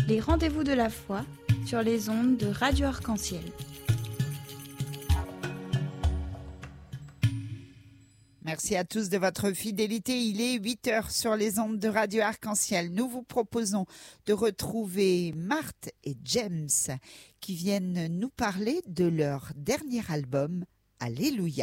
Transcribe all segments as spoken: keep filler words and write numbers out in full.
Les rendez-vous de la foi sur les ondes de Radio Arc-en-Ciel. Merci à tous de votre fidélité. Il est huit heures sur les ondes de Radio Arc-en-Ciel. Nous vous proposons de retrouver Marthe et James qui viennent nous parler de leur dernier album, Alléluia.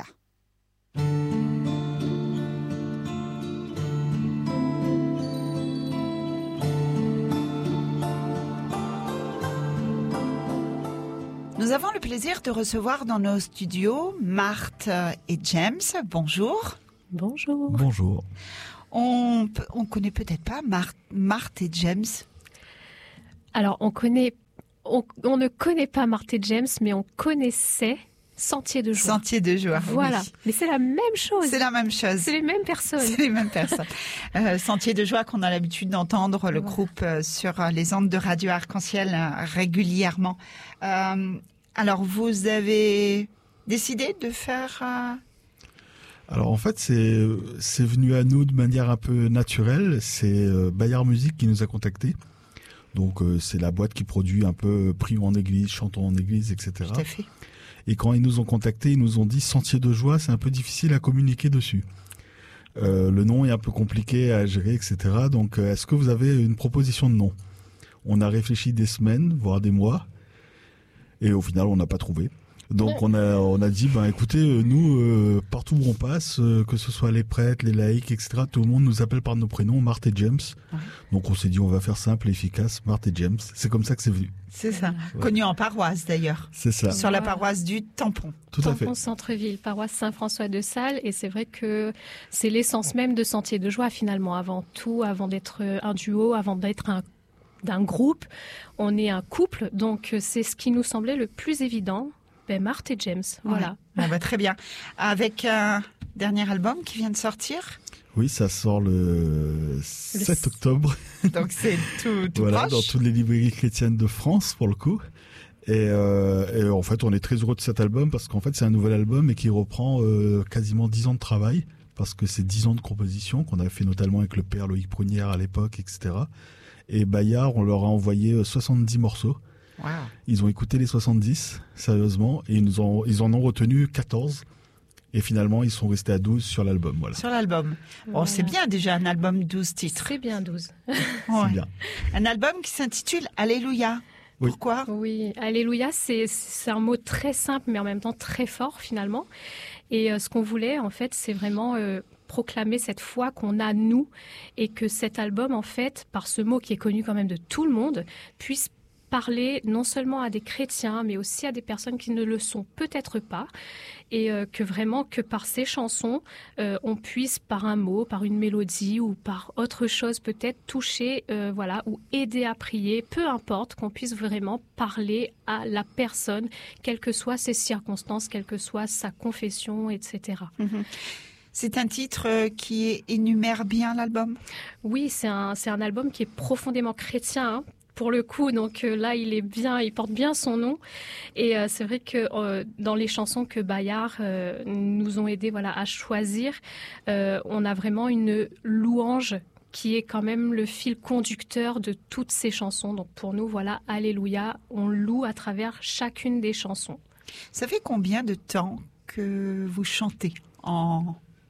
Nous avons le plaisir de recevoir dans nos studios Marthe et James. Bonjour. Bonjour. Bonjour. On on connaît peut-être pas Marthe, Marthe et James. Alors on connaît, on, on ne connaît pas Marthe et James, mais on connaissait Sentier de joie. Sentier de joie. Voilà. Oui. Mais c'est la même chose. C'est la même chose. C'est les mêmes personnes. C'est les mêmes personnes. euh, Sentier de joie qu'on a l'habitude d'entendre le Voilà. groupe euh, sur euh, les ondes de Radio Arc-en-Ciel euh, régulièrement. Euh, alors vous avez décidé de faire. Euh... Alors en fait, c'est c'est venu à nous de manière un peu naturelle. C'est euh, Bayard Musique qui nous a contactés. Donc euh, c'est la boîte qui produit un peu Prions en église, Chantons en église, et cetera. Tout à fait. Et quand ils nous ont contactés, ils nous ont dit Sentier de joie, c'est un peu difficile à communiquer dessus. Euh, le nom est un peu compliqué à gérer, et cetera. Donc euh, est-ce que vous avez une proposition de nom ? On a réfléchi des semaines, voire des mois, et au final on n'a pas trouvé. Donc on a on a dit ben écoutez euh, nous euh, partout où on passe, euh, que ce soit les prêtres, les laïcs, et cetera. Tout le monde nous appelle par nos prénoms, Marthe et James. Ouais. Donc on s'est dit on va faire simple et efficace, Marthe et James. C'est comme ça que c'est venu. C'est ça. Ouais. Connu en paroisse d'ailleurs. C'est ça. Sur la paroisse du Tampon. Tout à fait. Tampon Centre-Ville, paroisse Saint-François de Sales, et c'est vrai que c'est l'essence même de Sentier de joie finalement. Avant tout, avant d'être un duo, avant d'être un d'un groupe, on est un couple. Donc c'est ce qui nous semblait le plus évident. Ben, Marthe et James, voilà. Ouais. Bon, bah, très bien. Avec un dernier album qui vient de sortir. Oui, ça sort le sept le... octobre. Donc c'est tout, tout voilà, proche. Dans toutes les librairies chrétiennes de France pour le coup. Et, euh, et en fait, on est très heureux de cet album parce qu'en fait, c'est un nouvel album et qui reprend euh, quasiment dix ans de travail parce que c'est dix ans de composition qu'on a fait notamment avec le père Loïc Prunière à l'époque, et cetera. Et Bayard, on leur a envoyé soixante-dix morceaux. Wow. Ils ont écouté les soixante-dix, sérieusement, et ils, nous ont, ils en ont retenu quatorze. Et finalement, ils sont restés à douze sur l'album. Voilà. Sur l'album. Voilà. Bon, c'est bien déjà un album douze titres. Très bien, douze. Ouais. C'est bien. Un album qui s'intitule Alléluia. Oui. Pourquoi ? Oui, Alléluia, c'est, c'est un mot très simple, mais en même temps très fort finalement. Et euh, ce qu'on voulait, en fait, c'est vraiment euh, proclamer cette foi qu'on a, nous, et que cet album, en fait, par ce mot qui est connu quand même de tout le monde, puisse parler non seulement à des chrétiens, mais aussi à des personnes qui ne le sont peut-être pas, et euh, que vraiment, que par ces chansons, euh, on puisse, par un mot, par une mélodie ou par autre chose peut-être, toucher, euh, voilà, ou aider à prier, peu importe, qu'on puisse vraiment parler à la personne, quelles que soient ses circonstances, quelle que soit sa confession, et cetera. Mm-hmm. C'est un titre qui énumère bien l'album ? Oui, c'est un, c'est un album qui est profondément chrétien, hein. Pour le coup, donc euh, là, il est bien, il porte bien son nom. Et euh, c'est vrai que euh, dans les chansons que Bayard euh, nous ont aidés, voilà, à choisir, euh, on a vraiment une louange qui est quand même le fil conducteur de toutes ces chansons. Donc pour nous, voilà, Alléluia, on loue à travers chacune des chansons. Ça fait combien de temps que vous chantez en couple ?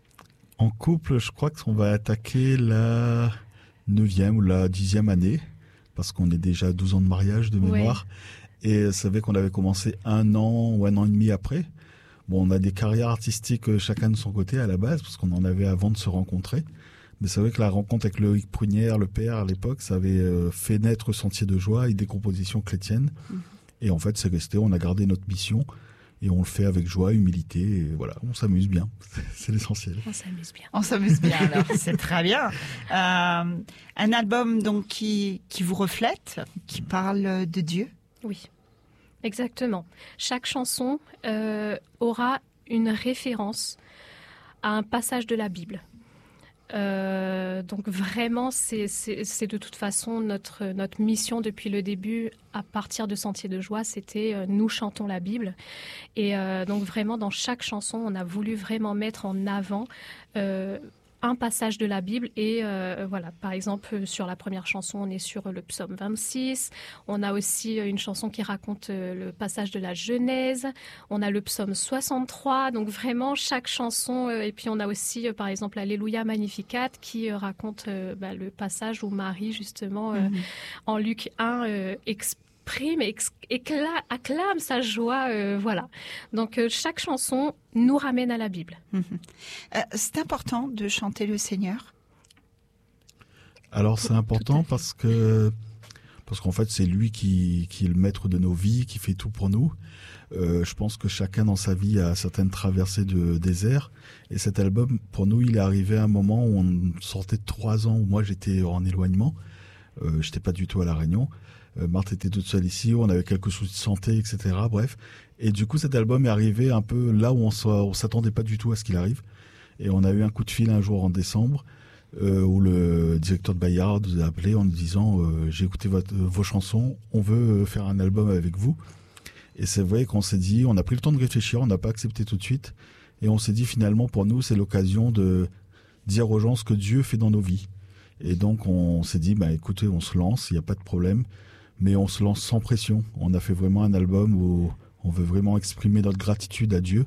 En couple, je crois qu'on va attaquer la neuvième ou la dixième année. Parce qu'on est déjà à douze ans de mariage de mémoire. Ouais. Et c'est vrai qu'on avait commencé un an ou un an et demi après. Bon, on a des carrières artistiques chacun de son côté à la base, parce qu'on en avait avant de se rencontrer. Mais c'est vrai que la rencontre avec Loïc Prunière, le père à l'époque, ça avait fait naître Sentier de joie et des compositions chrétiennes. Mmh. Et en fait, c'est resté, on a gardé notre mission. Et on le fait avec joie, humilité, et voilà, on s'amuse bien, c'est l'essentiel. On s'amuse bien. On s'amuse bien, alors, c'est très bien. Euh, un album donc qui, qui vous reflète, qui parle de Dieu ? Oui, exactement. Chaque chanson euh, aura une référence à un passage de la Bible. Euh, donc vraiment, c'est, c'est, c'est de toute façon notre, notre mission depuis le début, à partir de Sentier de joie, c'était euh, nous chantons la Bible. Et euh, donc vraiment, dans chaque chanson, on a voulu vraiment mettre en avant euh, un passage de la Bible et euh, voilà, par exemple sur la première chanson on est sur le psaume vingt-six, on a aussi une chanson qui raconte le passage de la Genèse, on a le psaume soixante-trois, donc vraiment chaque chanson, et puis on a aussi par exemple Alléluia Magnificat qui raconte euh, bah, le passage où Marie justement euh, mm-hmm. en Luc un euh, explique prime et écla- acclame sa joie, euh, voilà. Donc euh, chaque chanson nous ramène à la Bible. Mmh. Euh, c'est important de chanter le Seigneur. Alors c'est important parce que parce qu'en fait c'est lui qui qui est le maître de nos vies, qui fait tout pour nous. Euh, je pense que chacun dans sa vie a certaines traversées de désert et cet album pour nous il est arrivé à un moment où on sortait de trois ans où moi j'étais en éloignement, euh, j'étais pas du tout à La Réunion. Euh, Marthe était toute seule ici, on avait quelques soucis de santé, et cetera. Bref. Et du coup, cet album est arrivé un peu là où on ne s'attendait pas du tout à ce qu'il arrive. Et on a eu un coup de fil un jour en décembre euh, où le directeur de Bayard nous a appelé en nous disant euh, « J'ai écouté votre, euh, vos chansons, on veut faire un album avec vous ». Et c'est vrai qu'on s'est dit, on a pris le temps de réfléchir, on n'a pas accepté tout de suite. Et on s'est dit finalement, pour nous, c'est l'occasion de dire aux gens ce que Dieu fait dans nos vies. Et donc, on s'est dit, bah, écoutez, on se lance, il n'y a pas de problème. Mais on se lance sans pression. On a fait vraiment un album où on veut vraiment exprimer notre gratitude à Dieu.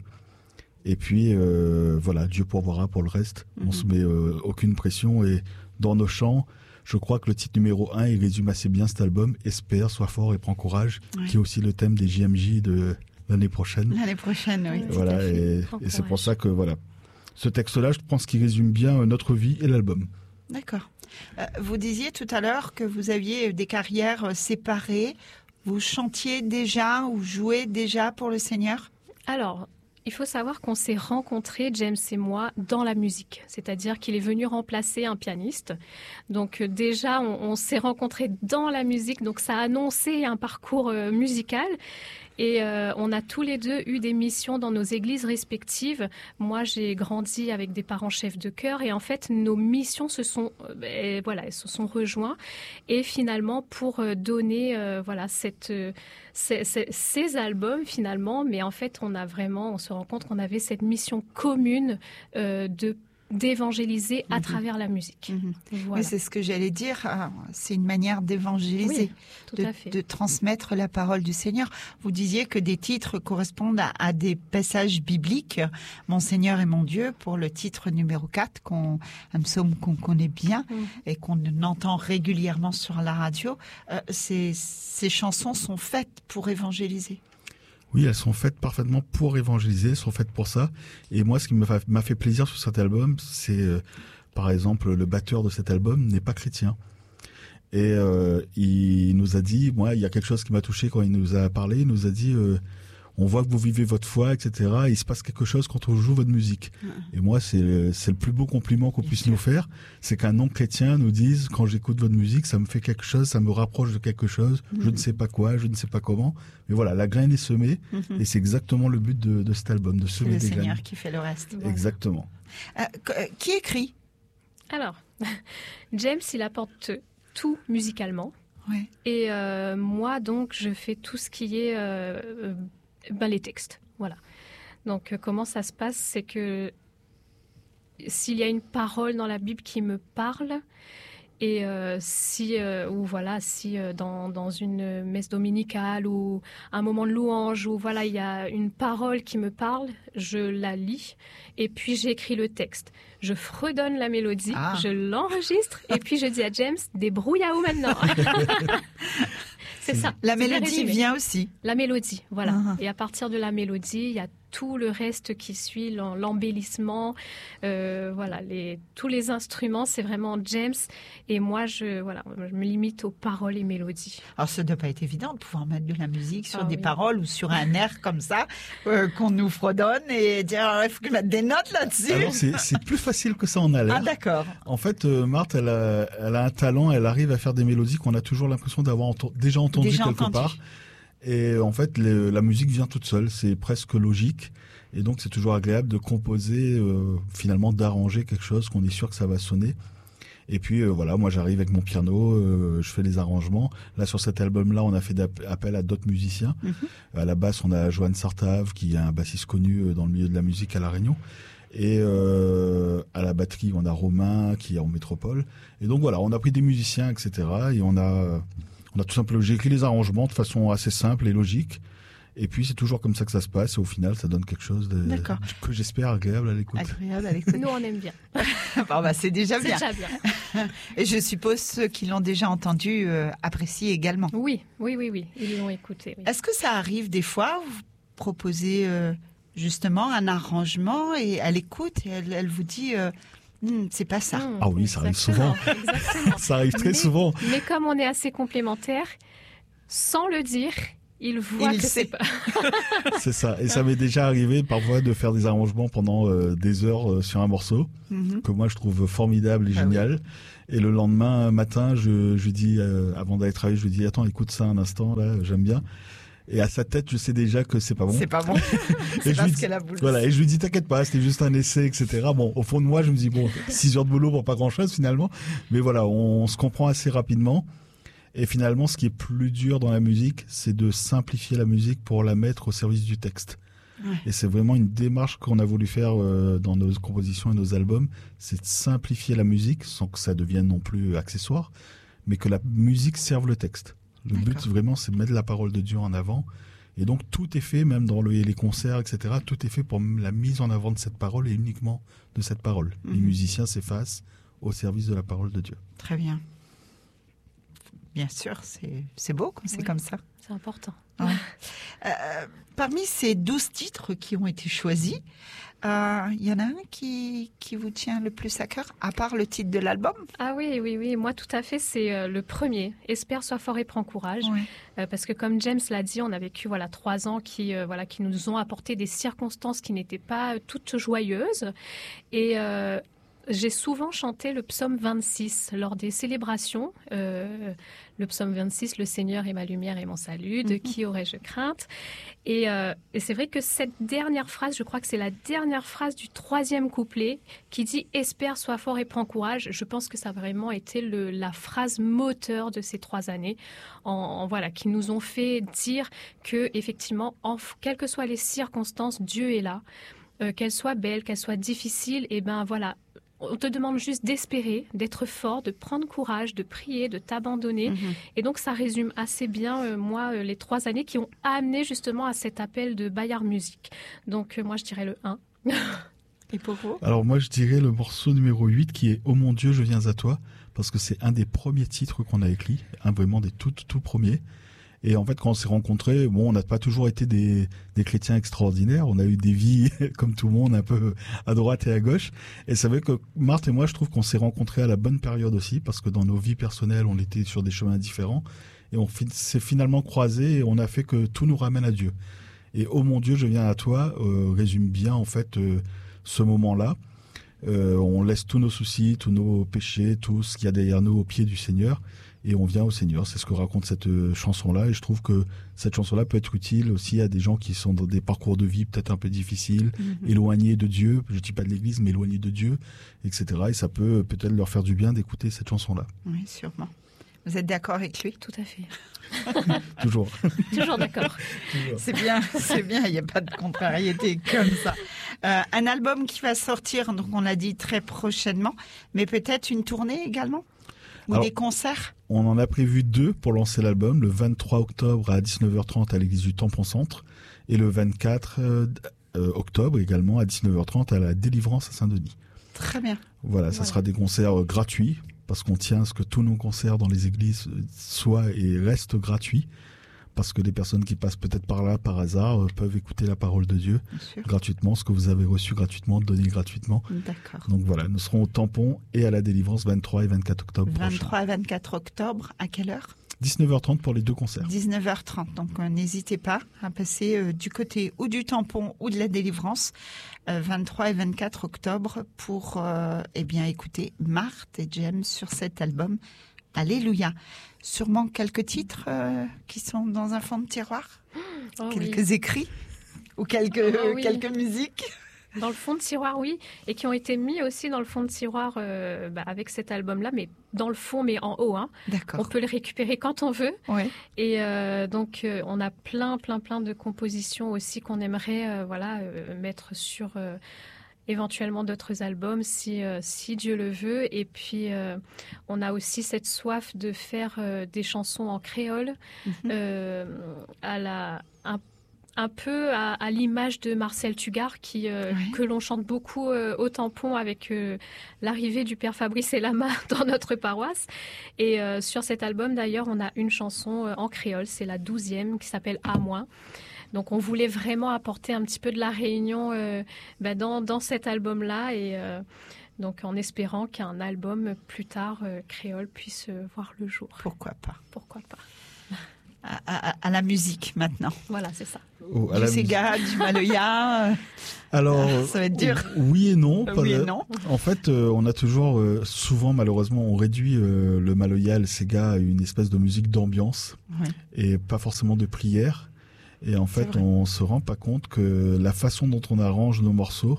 Et puis, euh, voilà, Dieu pourvoira pour le reste. Mm-hmm. On se met euh, aucune pression. Et dans nos chants, je crois que le titre numéro un, il résume assez bien cet album. Espère, sois fort et prends courage, oui. Qui est aussi le thème des J M J de l'année prochaine. L'année prochaine, oui. Voilà, et, et c'est pour ça que, voilà. Ce texte-là, je pense qu'il résume bien notre vie et l'album. D'accord. Euh, vous disiez tout à l'heure que vous aviez des carrières séparées. Vous chantiez déjà ou jouez déjà pour le Seigneur ? Alors, il faut savoir qu'on s'est rencontrés, James et moi, dans la musique. C'est-à-dire qu'il est venu remplacer un pianiste. Donc euh, déjà, on, on s'est rencontrés dans la musique. Donc ça a annoncé un parcours euh, musical. Et euh, on a tous les deux eu des missions dans nos églises respectives. Moi, j'ai grandi avec des parents chefs de chœur et en fait, nos missions se sont, euh, voilà, elles se sont rejoints. Et finalement, pour euh, donner, euh, voilà, cette, euh, ces, ces, ces albums finalement, mais en fait, on a vraiment, on se rend compte qu'on avait cette mission commune euh, de d'évangéliser à mmh. travers la musique. Mmh. Voilà. Oui, c'est ce que j'allais dire. C'est une manière d'évangéliser, oui, de, de transmettre la parole du Seigneur. Vous disiez que des titres correspondent à, à des passages bibliques. Mon Seigneur et mon Dieu, pour le titre numéro quatre, qu'on, un psaume qu'on connaît bien mmh. et qu'on entend régulièrement sur la radio. Euh, ces, ces chansons sont faites pour évangéliser. Oui, elles sont faites parfaitement pour évangéliser, elles sont faites pour ça. Et moi, ce qui m'a fait plaisir sur cet album, c'est, euh, par exemple, le batteur de cet album n'est pas chrétien. Et euh, il nous a dit, moi, il y a quelque chose qui m'a touché quand il nous a parlé, il nous a dit, euh, on voit que vous vivez votre foi, et cetera. Et il se passe quelque chose quand on joue votre musique. Mmh. Et moi, c'est c'est le plus beau compliment qu'on puisse nous faire, c'est qu'un non-chrétien nous dise, quand j'écoute votre musique, ça me fait quelque chose, ça me rapproche de quelque chose, mmh. je ne sais pas quoi, je ne sais pas comment. Mais voilà, la graine est semée, mmh. et c'est exactement le but de, de cet album, de semer des graines. C'est le Seigneur qui fait le reste. Bon. Exactement. Euh, qui écrit ? Alors, James, il apporte tout musicalement. Ouais. Et euh, moi, donc, je fais tout ce qui est... Euh, euh, Ben, les textes, voilà. Donc, euh, comment ça se passe, c'est que s'il y a une parole dans la Bible qui me parle, et euh, si, euh, ou voilà, si euh, dans, dans une messe dominicale ou un moment de louange, où voilà, il y a une parole qui me parle, je la lis, et puis j'écris le texte. Je fredonne la mélodie, ah. je l'enregistre, et puis je dis à James, débrouille-à-vous maintenant. C'est ça. La mélodie vient aussi. La mélodie, voilà. Uh-huh. Et à partir de la mélodie, il y a tout le reste qui suit, l'embellissement, euh, voilà, les, tous les instruments, c'est vraiment James. Et moi, je, voilà, je me limite aux paroles et mélodies. Alors, ça ne doit pas être évident de pouvoir mettre de la musique sur ah, des oui. paroles ou sur un air comme ça, euh, qu'on nous fredonne et dire, il faut que je mette des notes là-dessus. Alors, c'est plus facile que ça en a l'air. Ah, d'accord. En fait, euh, Marthe, elle a, elle a un talent, elle arrive à faire des mélodies qu'on a toujours l'impression d'avoir ento- déjà entendues déjà quelque entendu. part. Et en fait, les, la musique vient toute seule, c'est presque logique. Et donc, c'est toujours agréable de composer, euh, finalement, d'arranger quelque chose qu'on est sûr que ça va sonner. Et puis, euh, voilà, moi, j'arrive avec mon piano, euh, je fais les arrangements. Là, sur cet album-là, on a fait appel à d'autres musiciens. Mm-hmm. À la basse, on a Joanne Sartave, qui est un bassiste connu dans le milieu de la musique à La Réunion. Et euh, à la batterie, on a Romain qui est en métropole. Et donc voilà, on a pris des musiciens, et cetera. Et on a, on a tout simplement, j'ai écrit les arrangements de façon assez simple et logique. Et puis c'est toujours comme ça que ça se passe. Et au final, ça donne quelque chose de, que j'espère agréable à l'écoute. Agréable à l'écoute. Nous, on aime bien. Bon, bah, c'est déjà c'est bien. déjà bien. Et je suppose ceux qui l'ont déjà entendu euh, apprécient également. Oui, oui, oui, oui. Ils l'ont écouté. Oui. Est-ce que ça arrive des fois, vous proposez euh, justement un arrangement et à l'écoute, et elle, elle vous dit euh, hm, c'est pas ça. Mmh, ah oui, ça arrive souvent. Exactement. Ça arrive très mais, souvent. Mais comme on est assez complémentaires, sans le dire, il voit il que sait. c'est pas. C'est ça. Et ça m'est déjà arrivé parfois de faire des arrangements pendant euh, des heures euh, sur un morceau Mm-hmm. que moi je trouve formidable et Ah génial. Oui. Et le lendemain matin, je, je dis, euh, avant d'aller travailler, je lui dis attends, écoute ça un instant, là, j'aime bien. Et à sa tête, je sais déjà que c'est pas bon. C'est pas bon. c'est et parce dis, qu'elle a voulu. Voilà, et je lui dis t'inquiète pas, c'était juste un essai, et cetera. Bon, au fond de moi, je me dis bon, six heures de boulot pour pas grand chose finalement. Mais voilà, on, on se comprend assez rapidement. Et finalement, ce qui est plus dur dans la musique, c'est de simplifier la musique pour la mettre au service du texte. Ouais. Et c'est vraiment une démarche qu'on a voulu faire euh, dans nos compositions et nos albums, c'est de simplifier la musique sans que ça devienne non plus accessoire, mais que la musique serve le texte. Le D'accord. but vraiment, c'est de mettre la parole de Dieu en avant. Et donc tout est fait, même dans le, les concerts, et cetera, tout est fait pour la mise en avant de cette parole et uniquement de cette parole. Mm-hmm. Les musiciens s'effacent au service de la parole de Dieu. Très bien. Bien sûr, c'est, c'est beau quand c'est oui, comme ça. C'est important. Ouais. euh, parmi ces douze titres qui ont été choisis, il euh, y en a un qui, qui vous tient le plus à cœur, à part le titre de l'album? Ah oui, oui, oui. Moi, tout à fait, c'est euh, le premier. Espère, sois fort et prends courage. Ouais. Euh, parce que comme James l'a dit, on a vécu voilà, trois ans qui, euh, voilà, qui nous ont apporté des circonstances qui n'étaient pas euh, toutes joyeuses. Et... Euh, J'ai souvent chanté le psaume vingt-six lors des célébrations. Euh, le psaume vingt-six, « Le Seigneur est ma lumière et mon salut, de qui aurais-je crainte ?» Et, euh, et c'est vrai que cette dernière phrase, je crois que c'est la dernière phrase du troisième couplet qui dit « Espère, sois fort et prends courage ». Je pense que ça a vraiment été le, la phrase moteur de ces trois années, en, en, voilà, qui nous ont fait dire que, effectivement, en, quelles que soient les circonstances, Dieu est là. Euh, qu'elles soient belles, qu'elles soient difficiles, et ben voilà. On te demande juste d'espérer, d'être fort, de prendre courage, de prier, de t'abandonner. Mmh. Et donc, ça résume assez bien, euh, moi, euh, les trois années qui ont amené justement à cet appel de Bayard Musique. Donc, euh, moi, je dirais le un. Et pour vous? Alors, moi, je dirais le morceau numéro huit qui est « Oh mon Dieu, je viens à toi » parce que c'est un des premiers titres qu'on a écrit, un vraiment des tout, tout premiers. Et en fait, quand on s'est rencontrés, bon, on n'a pas toujours été des, des chrétiens extraordinaires. On a eu des vies, comme tout le monde, un peu à droite et à gauche. Et c'est vrai que Marthe et moi, je trouve qu'on s'est rencontrés à la bonne période aussi, parce que dans nos vies personnelles, on était sur des chemins différents. Et on s'est finalement croisés et on a fait que tout nous ramène à Dieu. Et « Oh mon Dieu, je viens à toi euh, » résume bien, en fait, euh, ce moment-là. Euh, on laisse tous nos soucis, tous nos péchés, tout ce qu'il y a derrière nous au pied du Seigneur. Et on vient au Seigneur, c'est ce que raconte cette chanson-là. Et je trouve que cette chanson-là peut être utile aussi à des gens qui sont dans des parcours de vie peut-être un peu difficiles, mmh. éloignés de Dieu, je ne dis pas de l'Église, mais éloignés de Dieu, et cetera. Et ça peut peut-être leur faire du bien d'écouter cette chanson-là. Oui, sûrement. Vous êtes d'accord avec lui? Tout à fait. Toujours. Toujours d'accord. Toujours. C'est bien, c'est bien, il n'y a pas de contrariété comme ça. Euh, un album qui va sortir, donc on l'a dit très prochainement, mais peut-être une tournée également? Ou Alors, des concerts? On en a prévu deux pour lancer l'album, le vingt-trois octobre à dix-neuf heures trente à l'église du Tampon Centre et le vingt-quatre octobre également à dix-neuf heures trente à la Délivrance à Saint-Denis. Très bien. Voilà, ça voilà. sera des concerts gratuits parce qu'on tient à ce que tous nos concerts dans les églises soient et restent gratuits. Parce que les personnes qui passent peut-être par là, par hasard, euh, peuvent écouter la parole de Dieu gratuitement, ce que vous avez reçu gratuitement, donné gratuitement. D'accord. Donc voilà, nous serons au Tampon et à la Délivrance vingt-trois et vingt-quatre octobre vingt-trois prochain. et vingt-quatre octobre, à quelle heure? dix-neuf heures trente pour les deux concerts. dix-neuf heures trente, donc euh, n'hésitez pas à passer euh, du côté ou du Tampon ou de la Délivrance, euh, vingt-trois et vingt-quatre octobre, pour euh, eh bien, écouter Marthe et James sur cet album. Alléluia. Sûrement quelques titres euh, qui sont dans un fond de tiroir, oh, quelques oui. écrits ou quelques, oh, oui. quelques musiques. Dans le fond de tiroir, oui, et qui ont été mis aussi dans le fond de tiroir euh, bah, avec cet album-là, mais dans le fond, mais en haut. Hein. D'accord. On peut le récupérer quand on veut. Ouais. Et euh, donc, euh, on a plein, plein, plein de compositions aussi qu'on aimerait euh, voilà, euh, mettre sur... Euh, éventuellement d'autres albums si, euh, si Dieu le veut. Et puis, euh, on a aussi cette soif de faire euh, des chansons en créole, mm-hmm. euh, à la, un, un peu à, à l'image de Marcel Tugard, qui, euh, oui. que l'on chante beaucoup euh, au tampon avec euh, l'arrivée du père Fabrice Elama dans notre paroisse. Et euh, sur cet album, d'ailleurs, on a une chanson euh, en créole, c'est la douzième, qui s'appelle « À moins ». Donc, on voulait vraiment apporter un petit peu de la Réunion euh, ben dans, dans cet album-là, et euh, donc en espérant qu'un album plus tard euh, créole puisse euh, voir le jour. Pourquoi pas ? Pourquoi pas ? À, à, à la musique maintenant. Voilà, c'est ça. Oh, du Sega, du Maloya. Alors, ça va être dur. Oui et non. Oui et non. En fait, euh, on a toujours, euh, souvent malheureusement, on réduit euh, le Maloya, le Sega à une espèce de musique d'ambiance, oui. et pas forcément de prière. Et en fait, on se rend pas compte que la façon dont on arrange nos morceaux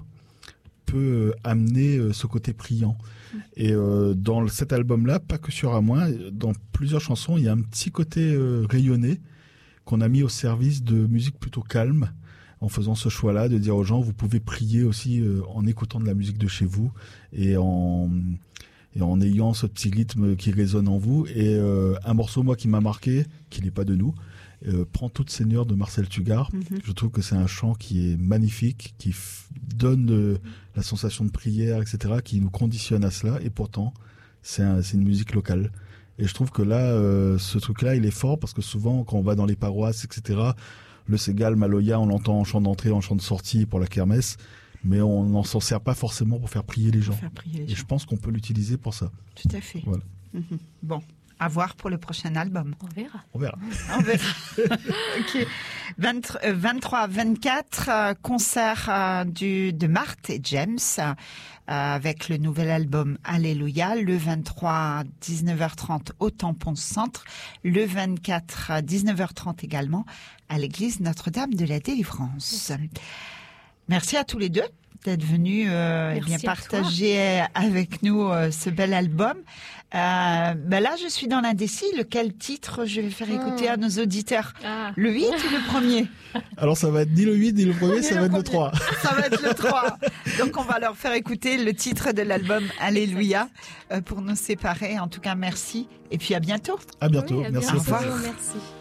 peut amener ce côté priant. Mmh. Et euh, dans cet album-là, pas que sur À moins, dans plusieurs chansons, il y a un petit côté euh, rayonné qu'on a mis au service de musique plutôt calme, en faisant ce choix-là de dire aux gens, vous pouvez prier aussi euh, en écoutant de la musique de chez vous et en, et en ayant ce petit rythme qui résonne en vous. Et euh, un morceau, moi, qui m'a marqué, qui n'est pas de nous, Euh, Prends toute Seigneur de Marcel Tugard. Mm-hmm. Je trouve que c'est un chant qui est magnifique, qui f- donne euh, la sensation de prière, et cetera, qui nous conditionne à cela, et pourtant c'est, un, c'est une musique locale. Et je trouve que là, euh, ce truc-là, il est fort, parce que souvent, quand on va dans les paroisses, et cetera, le Ségal, Maloya, on l'entend en chant d'entrée, en chant de sortie pour la kermesse, mais on n'en s'en sert pas forcément pour faire prier les gens. Faire prier les et gens. je pense qu'on peut l'utiliser pour ça. Tout à fait. Voilà. Mm-hmm. Bon. À voir pour le prochain album. On verra. On verra. On verra. Ok. vingt-trois vingt-quatre, euh, concert euh, du, de Marthe et James euh, avec le nouvel album Alléluia. Le vingt-trois, dix-neuf heures trente au Tampon Centre. Le vingt-quatre, dix-neuf heures trente également à l'église Notre-Dame de la Délivrance. Merci, Merci à tous les deux d'être venus euh, et bien partager avec nous euh, ce bel album. Euh, ben là, je suis dans l'indécis. Lequel titre je vais faire écouter mmh. à nos auditeurs ah. Le huit ou le premier? Alors, ça va être ni le huit ni le premier, ça le va premier. être le trois. Ça va être le trois. Donc, on va leur faire écouter le titre de l'album Alléluia euh, pour nous séparer. En tout cas, merci. Et puis, à bientôt. À bientôt. Oui, à merci. bientôt. Au revoir. Merci.